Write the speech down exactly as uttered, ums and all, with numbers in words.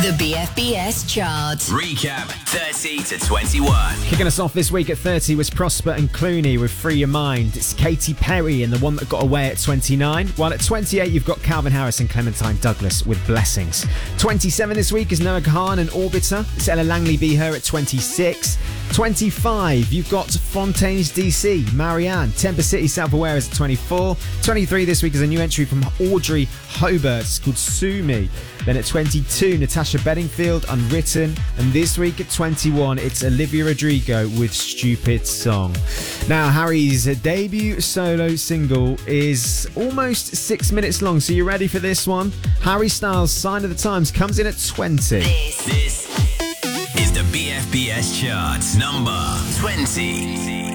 The B F B S chart. Recap thirty to twenty-one. Kicking us off this week at thirty was Prosper and Clooney with Free Your Mind. It's Katy Perry and The One That Got Away at twenty-nine. While at twenty-eight, you've got Calvin Harris and Clementine Douglas with Blessings. twenty-seven this week is Noah Kahan and Orbiter. It's Ella Langley Be Her at twenty-six. twenty-five, you've got Fontaine's D C, Marianne. Temper City Self-Aware is at twenty-four. twenty-three this week is a new entry from Audrey Hobart. It's called Sue Me. Then at twenty-two, Natasha Bedingfield, Unwritten. And this week at twenty-one, it's Olivia Rodrigo with Stupid Song. Now, Harry's debut solo single is almost six minutes long, so you ready for this one? Harry Styles' Sign of the Times comes in at twenty. This, this is the B F B S chart, number twenty.